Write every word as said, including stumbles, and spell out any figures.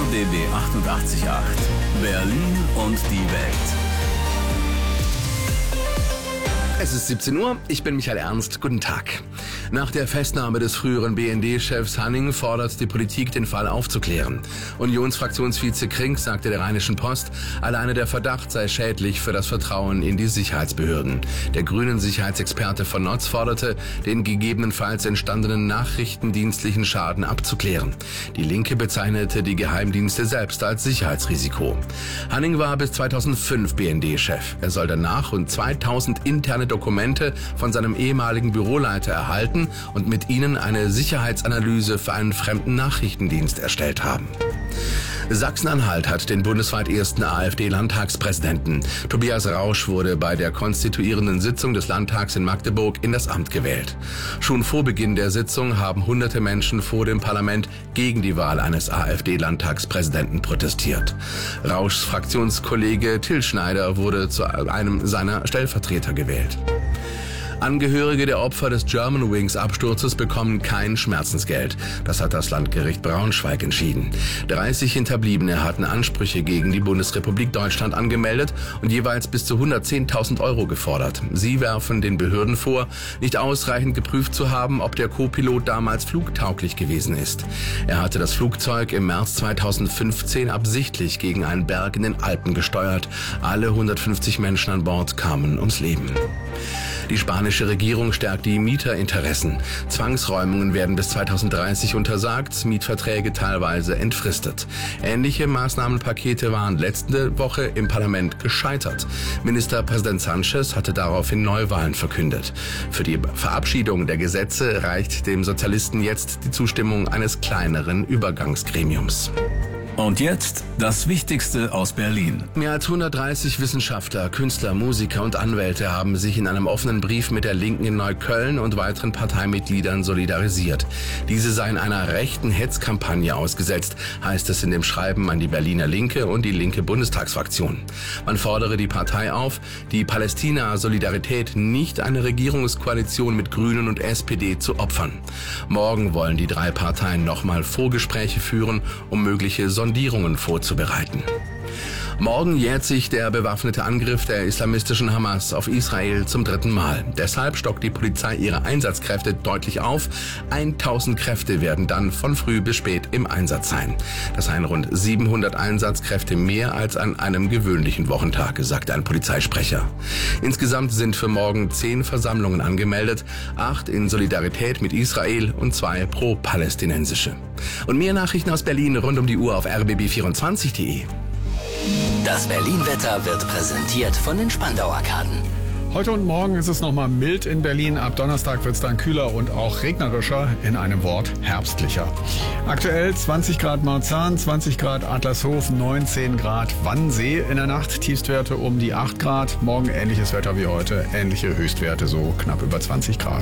B B achtundachtzig Komma acht. Berlin und die Welt. Es ist siebzehn Uhr, ich bin Michael Ernst, guten Tag. Nach der Festnahme des früheren B N D-Chefs Hanning fordert die Politik, den Fall aufzuklären. Unionsfraktionsvize Krink sagte der Rheinischen Post, alleine der Verdacht sei schädlich für das Vertrauen in die Sicherheitsbehörden. Der grünen Sicherheitsexperte von Notz forderte, den gegebenenfalls entstandenen nachrichtendienstlichen Schaden abzuklären. Die Linke bezeichnete die Geheimdienste selbst als Sicherheitsrisiko. Hanning war bis zweitausendfünf B N D-Chef. Er soll danach rund zweitausend interne Dokumente von seinem ehemaligen Büroleiter erhalten und mit ihnen eine Sicherheitsanalyse für einen fremden Nachrichtendienst erstellt haben. Sachsen-Anhalt hat den bundesweit ersten AfD-Landtagspräsidenten. Tobias Rausch wurde bei der konstituierenden Sitzung des Landtags in Magdeburg in das Amt gewählt. Schon vor Beginn der Sitzung haben hunderte Menschen vor dem Parlament gegen die Wahl eines AfD-Landtagspräsidenten protestiert. Rauschs Fraktionskollege Till Schneider wurde zu einem seiner Stellvertreter gewählt. Angehörige der Opfer des Germanwings-Absturzes bekommen kein Schmerzensgeld. Das hat das Landgericht Braunschweig entschieden. dreißig Hinterbliebene hatten Ansprüche gegen die Bundesrepublik Deutschland angemeldet und jeweils bis zu hundertzehntausend Euro gefordert. Sie werfen den Behörden vor, nicht ausreichend geprüft zu haben, ob der Co-Pilot damals flugtauglich gewesen ist. Er hatte das Flugzeug im März zweitausendfünfzehn absichtlich gegen einen Berg in den Alpen gesteuert. Alle hundertfünfzig Menschen an Bord kamen ums Leben. Die spanische Regierung stärkt die Mieterinteressen. Zwangsräumungen werden bis zweitausenddreißig untersagt, Mietverträge teilweise entfristet. Ähnliche Maßnahmenpakete waren letzte Woche im Parlament gescheitert. Ministerpräsident Sánchez hatte daraufhin Neuwahlen verkündet. Für die Verabschiedung der Gesetze reicht dem Sozialisten jetzt die Zustimmung eines kleineren Übergangsgremiums. Und jetzt das Wichtigste aus Berlin. Mehr als hundertdreißig Wissenschaftler, Künstler, Musiker und Anwälte haben sich in einem offenen Brief mit der Linken in Neukölln und weiteren Parteimitgliedern solidarisiert. Diese seien einer rechten Hetzkampagne ausgesetzt, heißt es in dem Schreiben an die Berliner Linke und die linke Bundestagsfraktion. Man fordere die Partei auf, die Palästina-Solidarität nicht eine Regierungskoalition mit Grünen und S P D zu opfern. Morgen wollen die drei Parteien nochmal Vorgespräche führen, um mögliche Sondierungen vorzubereiten. Morgen jährt sich der bewaffnete Angriff der islamistischen Hamas auf Israel zum dritten Mal. Deshalb stockt die Polizei ihre Einsatzkräfte deutlich auf. tausend Kräfte werden dann von früh bis spät im Einsatz sein. Das seien rund siebenhundert Einsatzkräfte mehr als an einem gewöhnlichen Wochentag, sagte ein Polizeisprecher. Insgesamt sind für morgen zehn Versammlungen angemeldet, acht in Solidarität mit Israel und zwei pro-palästinensische. Und mehr Nachrichten aus Berlin rund um die Uhr auf r b b vierundzwanzig punkt de. Das Berlin-Wetter wird präsentiert von den Spandau-Arkaden. Heute und morgen ist es nochmal mild in Berlin. Ab Donnerstag wird es dann kühler und auch regnerischer, in einem Wort herbstlicher. Aktuell zwanzig Grad Marzahn, zwanzig Grad Adlershof, neunzehn Grad Wannsee. In der Nacht Tiefstwerte um die acht Grad. Morgen ähnliches Wetter wie heute, ähnliche Höchstwerte, so knapp über zwanzig Grad.